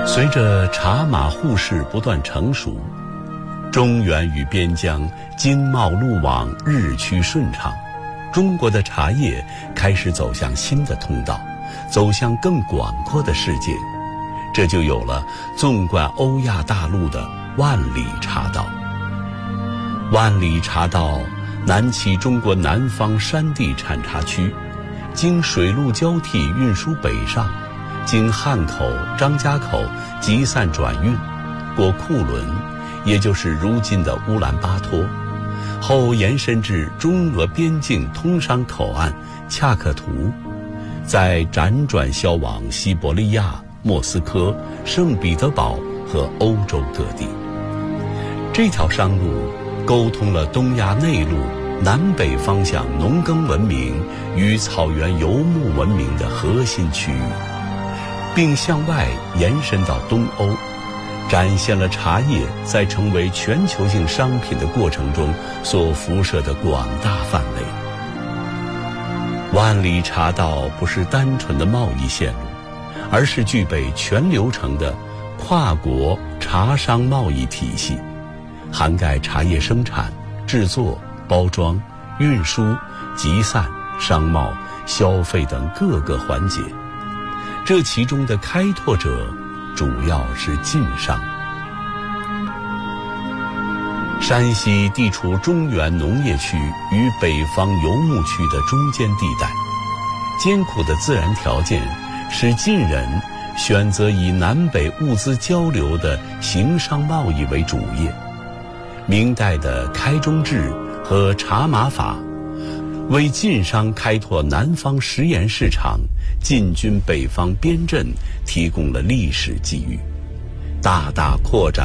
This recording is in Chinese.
随着茶马互市不断成熟，中原与边疆经贸路网日趋顺畅，中国的茶叶开始走向新的通道，走向更广阔的世界，这就有了纵贯欧亚大陆的万里茶道。万里茶道南起中国南方山地产茶区，经水陆交替运输北上，经汉口、张家口集散转运，过库伦，也就是如今的乌兰巴托，后延伸至中俄边境通商口岸恰克图，再辗转销往西伯利亚、莫斯科、圣彼得堡和欧洲各地。这条商路沟通了东亚内陆南北方向农耕文明与草原游牧文明的核心区域，并向外延伸到东欧，展现了茶叶在成为全球性商品的过程中所辐射的广大范围。万里茶道不是单纯的贸易线路，而是具备全流程的跨国茶商贸易体系，涵盖茶叶生产、制作、包装、运输、集散、商贸、消费等各个环节。这其中的开拓者主要是晋商。山西地处中原农业区与北方游牧区的中间地带，艰苦的自然条件使晋人选择以南北物资交流的行商贸易为主业。明代的开中制和茶马法为晋商开拓南方食盐市场、进军北方边镇提供了历史机遇，大大扩展